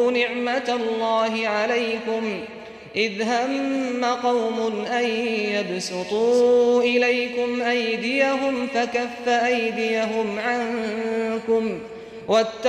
واذكروا نعمة الله عليكم إذ هم قوم أن يبسطوا إليكم أيديهم فكف أيديهم عنكم